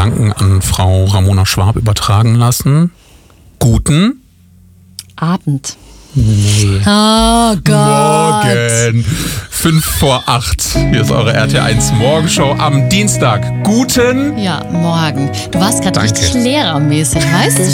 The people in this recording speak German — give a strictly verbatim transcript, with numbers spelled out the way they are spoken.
Gedanken an Frau Ramona Schwab übertragen lassen. Guten Abend. Nee. Oh Gott. Morgen. Fünf vor acht. Hier ist eure R T eins Morgenshow am Dienstag. Guten. Ja, morgen. Du warst gerade Danke. richtig lehrermäßig, weißt du?